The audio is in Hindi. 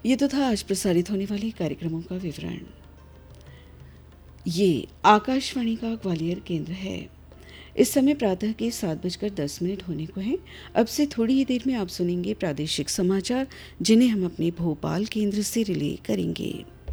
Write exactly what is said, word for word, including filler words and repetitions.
ये तो था आज प्रसारित होने वाले कार्यक्रमों का विवरण। ये आकाशवाणी का ग्वालियर केंद्र है। इस समय प्रातः के सात बजकर दस मिनट होने को हैं। अब से थोड़ी ही देर में आप सुनेंगे प्रादेशिक समाचार, जिन्हें हम अपने भोपाल केंद्र से रिले करेंगे।